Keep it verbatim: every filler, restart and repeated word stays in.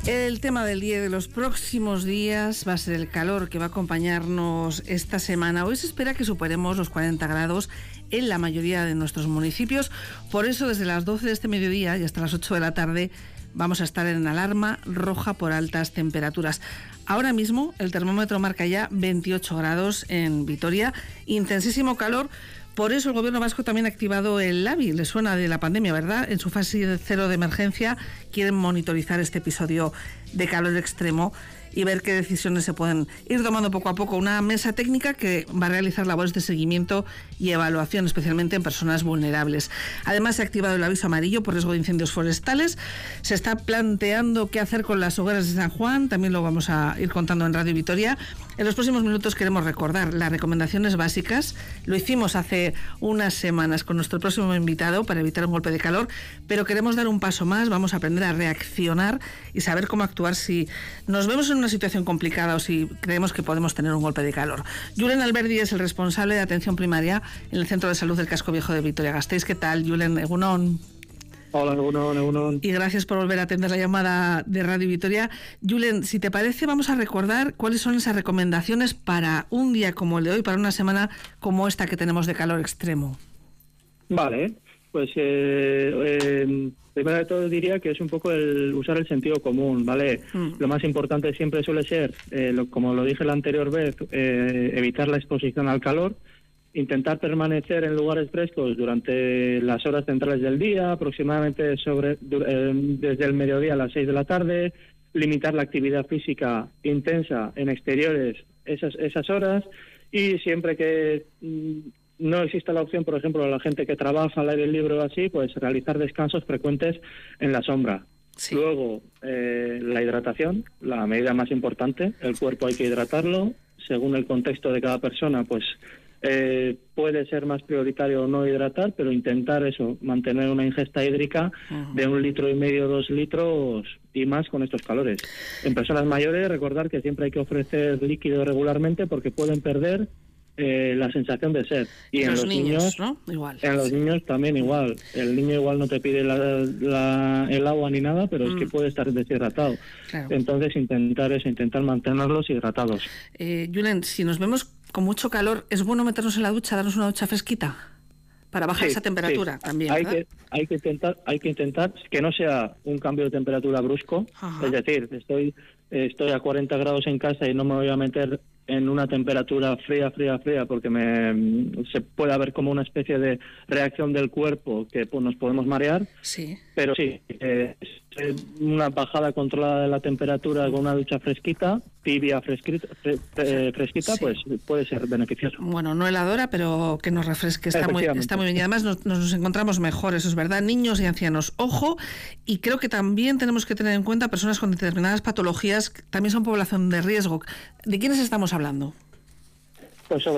El tema del día de los próximos días va a ser el calor que va a acompañarnos esta semana. Hoy se espera que superemos los cuarenta grados en la mayoría de nuestros municipios. Por eso, desde las doce de este mediodía y hasta las ocho de la tarde vamos a estar en alarma roja por altas temperaturas. Ahora mismo el termómetro marca ya veintiocho grados en Vitoria, intensísimo calor. Por eso el Gobierno vasco también ha activado el LABI, le suena de la pandemia, ¿verdad? En su fase cero de emergencia quieren monitorizar este episodio de calor extremo y ver qué decisiones se pueden ir tomando poco a poco. Una mesa técnica que va a realizar labores de seguimiento y evaluación, especialmente en personas vulnerables. Además, se ha activado el aviso amarillo por riesgo de incendios forestales. Se está planteando qué hacer con las hogueras de San Juan. También lo vamos a ir contando en Radio Vitoria. En los próximos minutos queremos recordar las recomendaciones básicas. Lo hicimos hace unas semanas con nuestro próximo invitado para evitar un golpe de calor, pero queremos dar un paso más. Vamos a aprender a reaccionar y saber cómo actuar si nos vemos en una situación complicada o si creemos que podemos tener un golpe de calor. Julen Alberdi es el responsable de atención primaria en el Centro de Salud del Casco Viejo de Vitoria-Gasteiz. ¿Qué tal, Julen? Egunon. Hola, egunon, egunon. Y gracias por volver a atender la llamada de Radio Vitoria. Julen, si te parece, vamos a recordar cuáles son esas recomendaciones para un día como el de hoy, para una semana como esta que tenemos de calor extremo. Vale, pues eh, eh, primero de todo diría que es un poco el usar el sentido común, ¿vale? Mm. Lo más importante siempre suele ser, eh, lo, como lo dije la anterior vez, eh, evitar la exposición al calor, intentar permanecer en lugares frescos durante las horas centrales del día, aproximadamente sobre eh, desde el mediodía a las seis de la tarde, limitar la actividad física intensa en exteriores esas, esas horas, y siempre que mm, no exista la opción, por ejemplo, a la gente que trabaja al aire libre o así, pues realizar descansos frecuentes en la sombra. Sí. Luego, eh, la hidratación, la medida más importante. El cuerpo hay que hidratarlo. Según el contexto de cada persona, pues eh, puede ser más prioritario o no hidratar, pero intentar eso, mantener una ingesta hídrica uh-huh. de un litro y medio, dos litros y más con estos calores. En personas mayores, recordar que siempre hay que ofrecer líquido regularmente porque pueden perder Eh, la sensación de sed. Y en los, los niños, niños, ¿no? Igual. En los niños también igual. El niño igual no te pide la, la, el agua ni nada, pero mm. es que puede estar deshidratado. Claro. Entonces intentar eso, intentar mantenerlos hidratados. Eh, Julen, si nos vemos con mucho calor, ¿es bueno meternos en la ducha, darnos una ducha fresquita? Para bajar sí, esa temperatura sí. también, hay ¿verdad? que hay que intentar hay que intentar que no sea un cambio de temperatura brusco. Ajá. Es decir, estoy estoy a cuarenta grados en casa y no me voy a meter en una temperatura fría, fría, fría, porque me se puede haber como una especie de reacción del cuerpo que pues, nos podemos marear. Sí. Pero sí, eh, una bajada controlada de la temperatura con una ducha fresquita, tibia, fresquita, fre, fre, fresquita, sí. pues puede ser beneficioso. Bueno, no heladora, pero que nos refresque, está muy, está muy bien. Y además nos, nos encontramos mejor, eso es verdad, niños y ancianos. Ojo, y creo que también tenemos que tener en cuenta personas con determinadas patologías, también son población de riesgo. ¿De quiénes estamos hablando? Pues sobre